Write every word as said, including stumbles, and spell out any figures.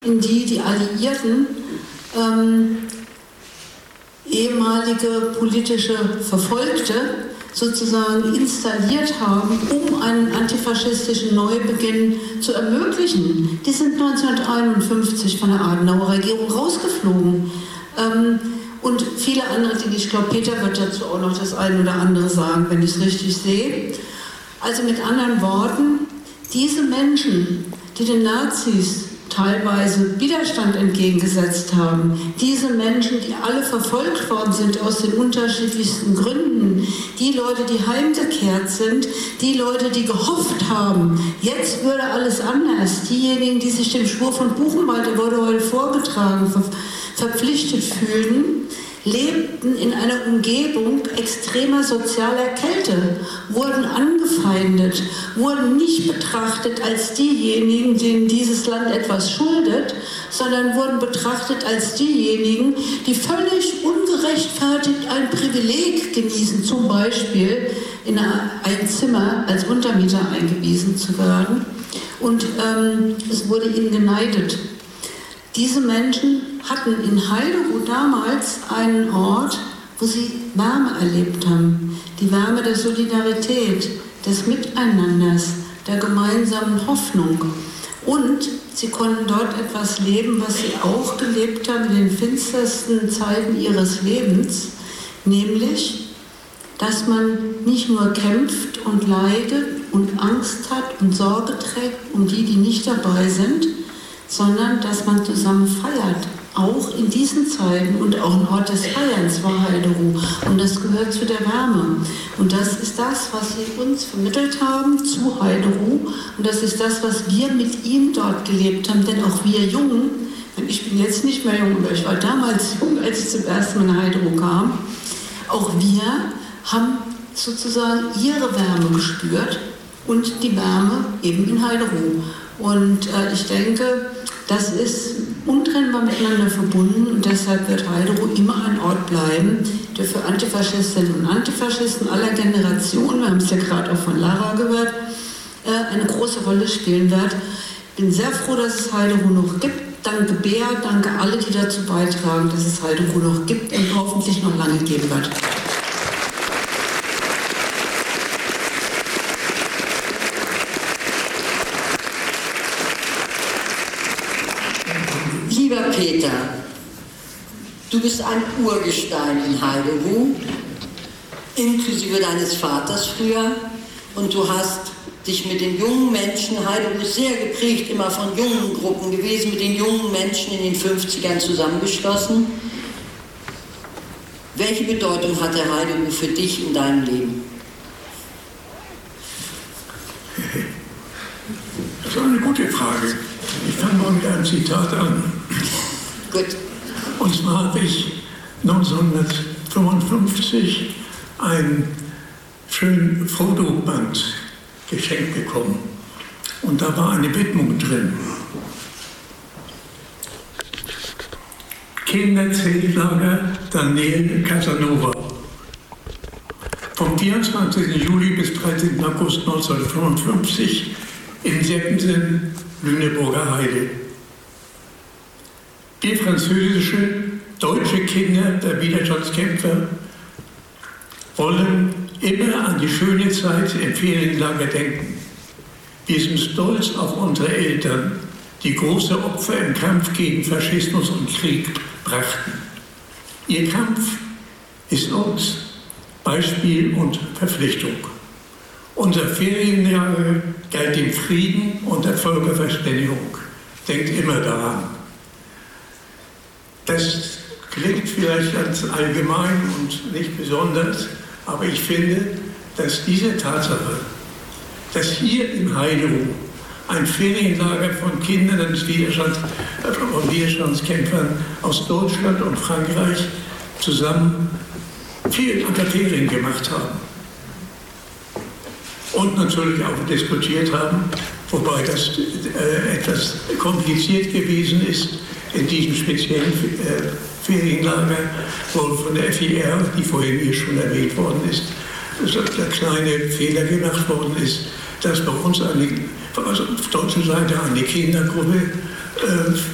in die die Alliierten ähm, ehemalige politische Verfolgte sozusagen installiert haben, um einen antifaschistischen Neubeginn zu ermöglichen. Die sind neunzehnhunderteinundfünfzig von der Adenauer Regierung rausgeflogen. Ähm, und viele andere Dinge, ich glaube, Peter wird dazu auch noch das eine oder andere sagen, wenn ich es richtig sehe. Also mit anderen Worten, diese Menschen, die den Nazis teilweise Widerstand entgegengesetzt haben. Diese Menschen, die alle verfolgt worden sind aus den unterschiedlichsten Gründen. Die Leute, die heimgekehrt sind. Die Leute, die gehofft haben, jetzt würde alles anders. Diejenigen, die sich dem Schwur von Buchenwald, der wurde heute vorgetragen, ver verpflichtet fühlten, lebten in einer Umgebung extremer sozialer Kälte, wurden angefeindet, wurden nicht betrachtet als diejenigen, denen dieses Land etwas schuldet, sondern wurden betrachtet als diejenigen, die völlig ungerechtfertigt ein Privileg genießen, zum Beispiel in ein Zimmer als Untermieter eingewiesen zu werden. Und ähm, es wurde ihnen geneidet. Diese Menschen hatten in Heideruh damals einen Ort, wo sie Wärme erlebt haben. Die Wärme der Solidarität, des Miteinanders, der gemeinsamen Hoffnung. Und sie konnten dort etwas leben, was sie auch gelebt haben in den finstersten Zeiten ihres Lebens, nämlich, dass man nicht nur kämpft und leidet und Angst hat und Sorge trägt um die, die nicht dabei sind, sondern dass man zusammen feiert. Auch in diesen Zeiten und auch ein Ort des Feierns war Heideruh. Und das gehört zu der Wärme. Und das ist das, was sie uns vermittelt haben zu Heideruh. Und das ist das, was wir mit ihm dort gelebt haben. Denn auch wir Jungen, ich bin jetzt nicht mehr jung, aber ich war damals jung, als ich zum ersten Mal nach Heideruh kam, auch wir haben sozusagen ihre Wärme gespürt und die Wärme eben in Heideruh. Und äh, ich denke, das ist untrennbar miteinander verbunden und deshalb wird Heideruh immer ein Ort bleiben, der für Antifaschistinnen und Antifaschisten aller Generationen, wir haben es ja gerade auch von Lara gehört, äh, eine große Rolle spielen wird. Ich bin sehr froh, dass es Heideruh noch gibt. Danke Bea, danke alle, die dazu beitragen, dass es Heideruh noch gibt und hoffentlich noch lange geben wird. Lieber Peter, du bist ein Urgestein in Heideruh, inklusive deines Vaters früher, und du hast dich mit den jungen Menschen, Heideruh ist sehr geprägt immer von jungen Gruppen gewesen, mit den jungen Menschen in den fünfzigern zusammengeschlossen. Welche Bedeutung hatte Heideruh für dich in deinem Leben? Das ist eine gute Frage. Ich fange mal mit einem Zitat an. Gut. Und zwar habe ich neunzehnhundertfünfundfünfzig ein schönes Fotoband geschenkt bekommen. Und da war eine Widmung drin. Kinderzeltlager Daniel Casanova. Vom vierundzwanzigsten Juli bis dreizehnten August neunzehnhundertfünfundfünfzig in Seppensen, Lüneburger Heide. Wir französische, deutsche Kinder der Widerstandskämpfer wollen immer an die schöne Zeit im Ferienlager denken. Wir sind stolz auf unsere Eltern, die große Opfer im Kampf gegen Faschismus und Krieg brachten. Ihr Kampf ist uns Beispiel und Verpflichtung. Unser Ferienlager galt dem Frieden und der Völkerverständigung. Denkt immer daran. Das klingt vielleicht ganz allgemein und nicht besonders, aber ich finde, dass diese Tatsache, dass hier in Heideruh ein Ferienlager von Kindern des Widerstands, von Widerstandskämpfern aus Deutschland und Frankreich zusammen viel unter Ferien gemacht haben. Und natürlich auch diskutiert haben, wobei das äh, etwas kompliziert gewesen ist in diesem speziellen äh, Ferienlager, wo von der F I R, die vorhin hier schon erwähnt worden ist, der kleine Fehler gemacht worden ist, dass bei uns eine, also auf deutscher Seite eine Kindergruppe äh,